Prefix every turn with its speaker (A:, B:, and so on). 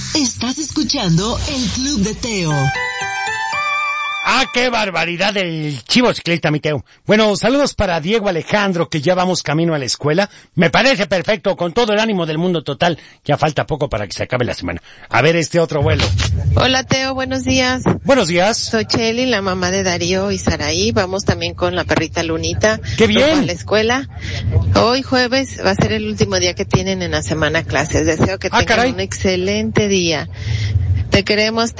A: Estás escuchando el Club de Teo.
B: ¡Ah, qué barbaridad del chivo ciclista, mi Teo! Bueno, saludos para Diego Alejandro, que ya vamos camino a la escuela. Me parece perfecto, con todo el ánimo del mundo total. Ya falta poco para que se acabe la semana. A ver este otro vuelo.
C: Hola, Teo, buenos días.
B: Buenos días.
C: Soy Cheli, la mamá de Darío y Saraí. Vamos también con la perrita Lunita.
B: ¡Qué bien!
C: A la escuela. Hoy jueves va a ser el último día que tienen en la semana clases. Deseo que tengan un excelente día. Te queremos,